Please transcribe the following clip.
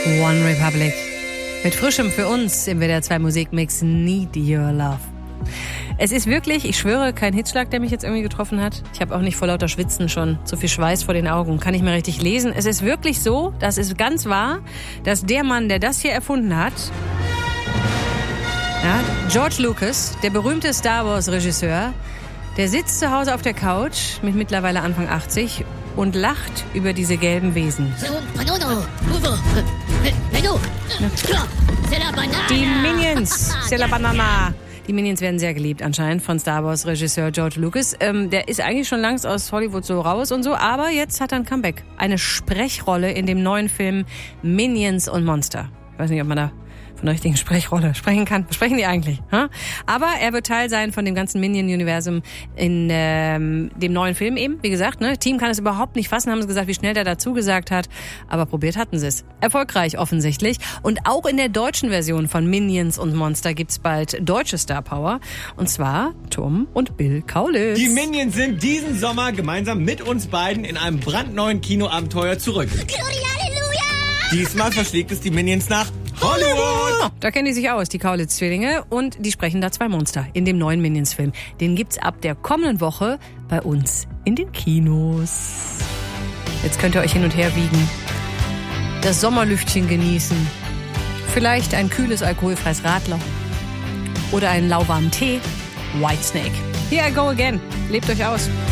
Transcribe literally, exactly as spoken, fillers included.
One Republic. Mit frischem für uns im W D R zwei Musikmix Need Your Love. Es ist wirklich, ich schwöre, kein Hitzschlag, der mich jetzt irgendwie getroffen hat. Ich habe auch nicht vor lauter Schwitzen schon so viel Schweiß vor den Augen, kann ich mir richtig lesen. Es ist wirklich so, das ist ganz wahr, dass der Mann, der das hier erfunden hat, ja, George Lucas, der berühmte Star Wars Regisseur, der sitzt zu Hause auf der Couch mit mittlerweile Anfang achtzig und lacht über diese gelben Wesen. Die Minions, c'est la banana. Die Minions werden sehr geliebt anscheinend von Star Wars Regisseur George Lucas. Ähm, der ist eigentlich schon längst aus Hollywood so raus und so, aber jetzt hat er ein Comeback. Eine Sprechrolle in dem neuen Film Minions und Monster. Ich weiß nicht, ob man da von der richtigen Sprechrolle sprechen kann. Was sprechen die eigentlich? Huh? Aber er wird Teil sein von dem ganzen Minion-Universum in ähm, dem neuen Film eben. Wie gesagt, ne, Team kann es überhaupt nicht fassen, haben sie gesagt, wie schnell der dazu gesagt hat. Aber probiert hatten sie es. Erfolgreich offensichtlich. Und auch in der deutschen Version von Minions und Monster gibt's bald deutsche Star Power. Und zwar Tom und Bill Kaulitz. Die Minions sind diesen Sommer gemeinsam mit uns beiden in einem brandneuen Kinoabenteuer zurück. Gloria, Halleluja! Diesmal verschlägt es die Minions nach Hollywood! Da kennen die sich aus, die Kaulitz-Zwillinge. Und die sprechen da zwei Monster in dem neuen Minions-Film. Den gibt's ab der kommenden Woche bei uns in den Kinos. Jetzt könnt ihr euch hin und her wiegen, das Sommerlüftchen genießen, vielleicht ein kühles alkoholfreies Radler oder einen lauwarmen Tee. Whitesnake. Here I go again. Lebt euch aus.